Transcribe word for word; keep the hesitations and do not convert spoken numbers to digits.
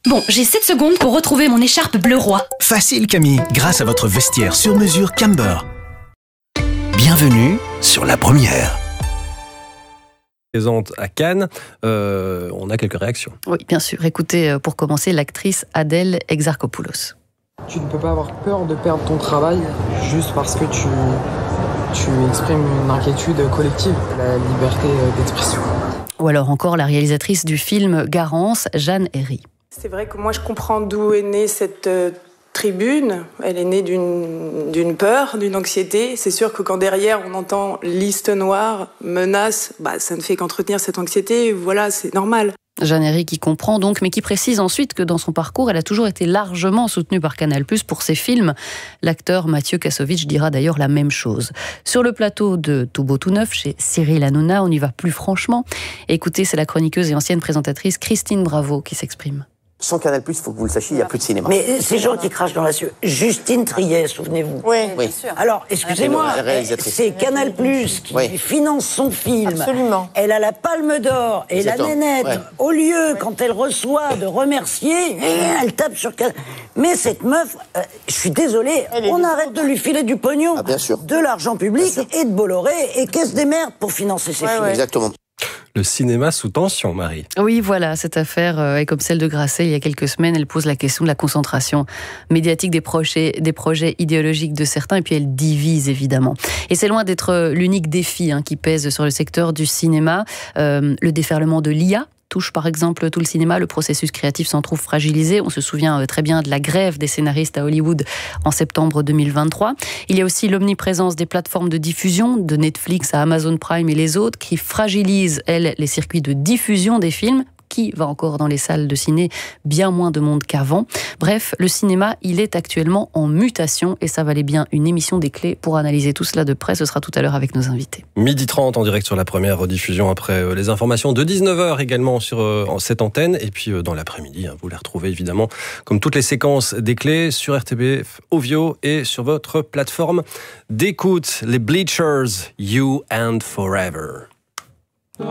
Bon, j'ai sept secondes pour retrouver mon écharpe bleu roi. Facile Camille, grâce à votre vestiaire sur mesure Camber. Bienvenue sur La Première. Présente à Cannes, euh, on a quelques réactions. Oui, bien sûr. Écoutez, pour commencer, l'actrice Adèle Exarchopoulos. Tu ne peux pas avoir peur de perdre ton travail juste parce que tu, tu exprimes une inquiétude collective, la liberté d'expression. Ou alors encore la réalisatrice du film Garance, Jeanne Herry. C'est vrai que moi je comprends d'où est née cette euh, tribune. Elle est née d'une, d'une peur, d'une anxiété. C'est sûr que quand derrière on entend liste noire, menace, bah, ça ne fait qu'entretenir cette anxiété. Voilà, c'est normal. Jeanne Herry qui comprend donc, mais qui précise ensuite que dans son parcours, elle a toujours été largement soutenue par Canal+ pour ses films. L'acteur Mathieu Kassovitch dira d'ailleurs la même chose. Sur le plateau de Tout beau tout neuf, chez Cyril Hanouna, on y va plus franchement. Écoutez, c'est la chroniqueuse et ancienne présentatrice Christine Bravo qui s'exprime. Sans Canal+, il faut que vous le sachiez, il n'y a plus de cinéma. Mais ces gens qui crachent dans la sueur, Justine Triet, souvenez-vous. Oui, oui. Alors, excusez-moi, c'est Canal+ qui oui. finance son film. Absolument. Elle a la Palme d'Or et Exactement. la nénette. Ouais. Au lieu, quand elle reçoit, de remercier, elle tape sur Canal+. Mais cette meuf, euh, je suis désolé, on arrête de lui filer du pognon, ah, bien sûr. de l'argent public et de Bolloré, et caisse des merdes pour financer ses ouais, films. Ouais. Exactement. Le cinéma sous tension, Marie. Oui, voilà, cette affaire est comme celle de Grasset il y a quelques semaines. Elle pose la question de la concentration médiatique des projets, des projets idéologiques de certains, et puis elle divise évidemment. Et c'est loin d'être l'unique défi hein, qui pèse sur le secteur du cinéma. Euh, le déferlement de l'I A touche par exemple tout le cinéma, le processus créatif s'en trouve fragilisé. On se souvient très bien de la grève des scénaristes à Hollywood en septembre deux mille vingt-trois. Il y a aussi l'omniprésence des plateformes de diffusion, de Netflix à Amazon Prime et les autres, qui fragilisent, elles, les circuits de diffusion des films. Qui va encore dans les salles de ciné? Bien moins de monde qu'avant. Bref, le cinéma, il est actuellement en mutation et ça valait bien une émission des clés pour analyser tout cela de près. Ce sera tout à l'heure avec nos invités. midi trente en direct sur La Première, rediffusion après les informations de dix-neuf heures également sur cette antenne. Et puis dans l'après-midi, vous les retrouvez évidemment comme toutes les séquences des clés sur R T B F, Ovio et sur votre plateforme d'écoute. Les Bleachers, You and Forever.